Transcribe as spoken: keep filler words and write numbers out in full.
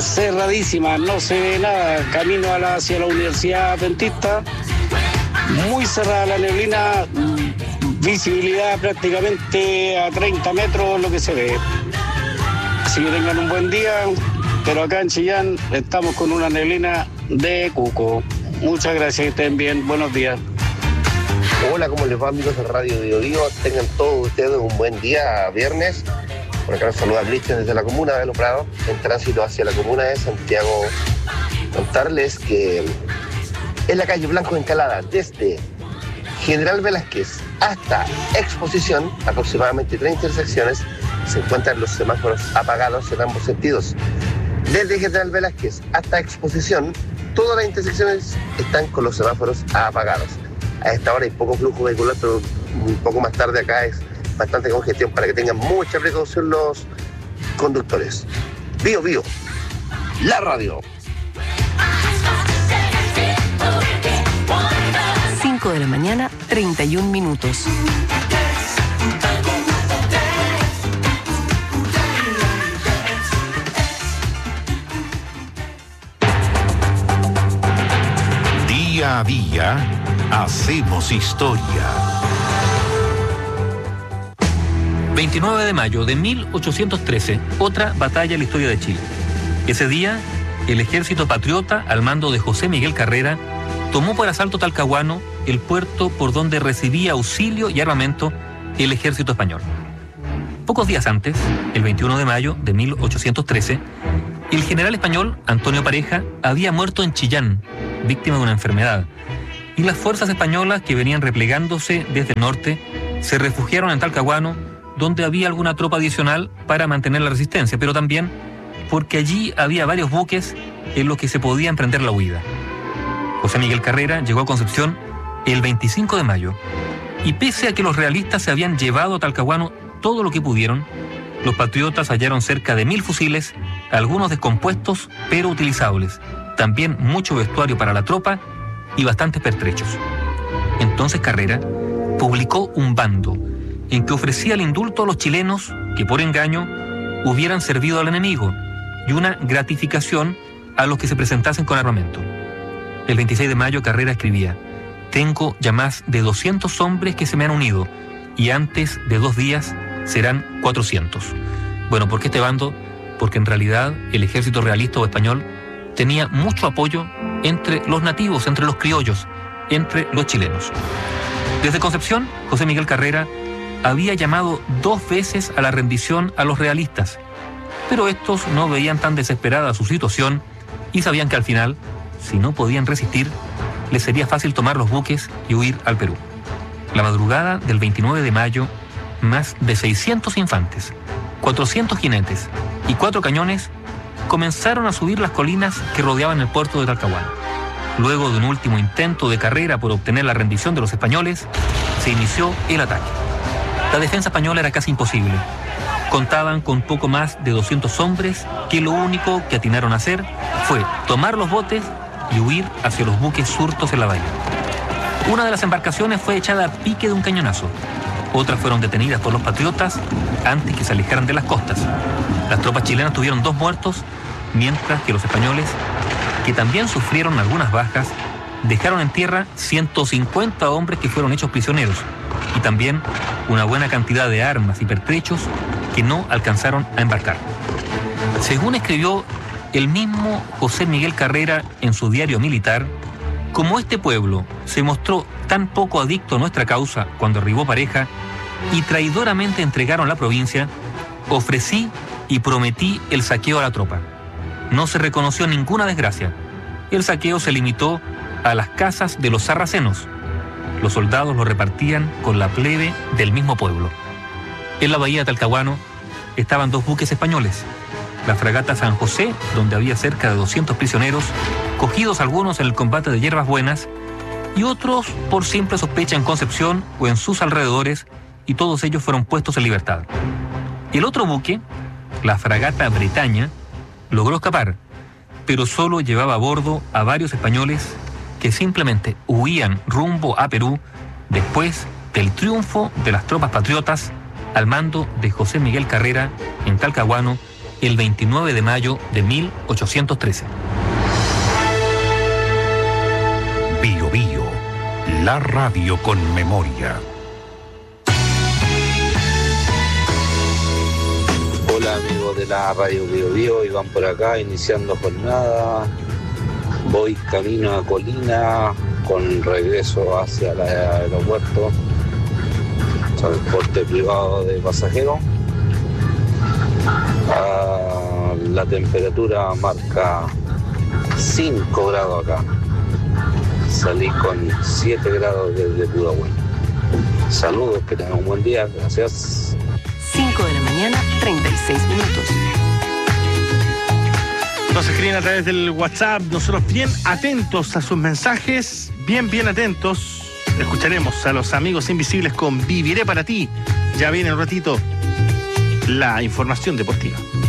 cerradísima, no se ve nada, camino a la, hacia la Universidad Adventista, muy cerrada la neblina, visibilidad prácticamente a treinta metros lo que se ve. Así que tengan un buen día, pero acá en Chillán estamos con una neblina de cuco. Muchas gracias, que estén bien, buenos días. Hola, ¿cómo les va, amigos de Radio Biobío? Tengan todos ustedes un buen día, viernes. Por acá nos saluda Cristian desde la comuna de Los Prados, en tránsito hacia la comuna de Santiago. Contarles que en la calle Blanco Encalada, desde General Velázquez hasta Exposición, aproximadamente treinta intersecciones, se encuentran los semáforos apagados en ambos sentidos. Desde General Velázquez hasta Exposición, todas las intersecciones están con los semáforos apagados. A esta hora hay poco flujo vehicular, pero un poco más tarde acá es bastante congestión para que tengan mucha precaución los conductores. Bio Bio, la radio. cinco de la mañana, treinta y un minutos. Día a día, hacemos historia. veintinueve de mayo de mil ochocientos trece, otra batalla en la historia de Chile. Ese día, el ejército patriota, al mando de José Miguel Carrera, tomó por asalto Talcahuano, el puerto por donde recibía auxilio y armamento el ejército español. Pocos días antes, el veintiuno de mayo de mil ochocientos trece, el general español Antonio Pareja había muerto en Chillán, víctima de una enfermedad, y las fuerzas españolas que venían replegándose desde el norte se refugiaron en Talcahuano, donde había alguna tropa adicional para mantener la resistencia, pero también porque allí había varios buques en los que se podía emprender la huida. José Miguel Carrera llegó a Concepción el veinticinco de mayo, y pese a que los realistas se habían llevado a Talcahuano todo lo que pudieron, los patriotas hallaron cerca de mil fusiles, algunos descompuestos pero utilizables, también mucho vestuario para la tropa y bastantes pertrechos. Entonces Carrera publicó un bando en que ofrecía el indulto a los chilenos que por engaño hubieran servido al enemigo y una gratificación a los que se presentasen con armamento. El veintiséis de mayo Carrera escribía: «Tengo ya más de doscientos hombres que se me han unido y antes de dos días serán cuatrocientos». Bueno, ¿por qué este bando? Porque en realidad el ejército realista o español tenía mucho apoyo entre los nativos, entre los criollos, entre los chilenos. Desde Concepción, José Miguel Carrera había llamado dos veces a la rendición a los realistas, pero estos no veían tan desesperada su situación y sabían que al final, si no podían resistir, les sería fácil tomar los buques y huir al Perú. La madrugada del veintinueve de mayo, más de seiscientos infantes, cuatrocientos jinetes y cuatro cañones comenzaron a subir las colinas que rodeaban el puerto de Talcahuano. Luego de un último intento de Carrera por obtener la rendición de los españoles, se inició el ataque. La defensa española era casi imposible. Contaban con poco más de doscientos hombres que lo único que atinaron a hacer fue tomar los botes y huir hacia los buques surtos en la bahía. Una de las embarcaciones fue echada a pique de un cañonazo. Otras fueron detenidas por los patriotas antes que se alejaran de las costas. Las tropas chilenas tuvieron dos muertos, mientras que los españoles, que también sufrieron algunas bajas, dejaron en tierra ciento cincuenta hombres que fueron hechos prisioneros y también una buena cantidad de armas y pertrechos que no alcanzaron a embarcar. Según escribió el mismo José Miguel Carrera en su diario militar, como este pueblo se mostró tan poco adicto a nuestra causa cuando arribó Pareja y traidoramente entregaron la provincia, ofrecí y prometí el saqueo a la tropa. No se reconoció ninguna desgracia. El saqueo se limitó a las casas de los sarracenos. Los soldados lo repartían con la plebe del mismo pueblo. En la bahía de Talcahuano estaban dos buques españoles. La fragata San José, donde había cerca de doscientos prisioneros, cogidos algunos en el combate de Hierbas Buenas, y otros por simple sospecha en Concepción o en sus alrededores, y todos ellos fueron puestos en libertad. El otro buque, la fragata Bretaña, logró escapar, pero solo llevaba a bordo a varios españoles que simplemente huían rumbo a Perú después del triunfo de las tropas patriotas al mando de José Miguel Carrera en Talcahuano el veintinueve de mayo de mil ochocientos trece. Bio Bio, la radio con memoria. Hola amigos de la radio Bio Bio, Iván por acá, iniciando jornada. Voy camino a Colina con regreso hacia el aeropuerto, transporte privado de pasajeros. Ah, la temperatura marca cinco grados acá. Salí con siete grados desde Pudahuel. Saludos, que tengan un buen día, gracias. cinco de la mañana, treinta y seis minutos. Nos escriben a través del WhatsApp, nosotros bien atentos a sus mensajes, bien, bien atentos. Escucharemos a los amigos invisibles con Viviré para ti. Ya viene un ratito la información deportiva.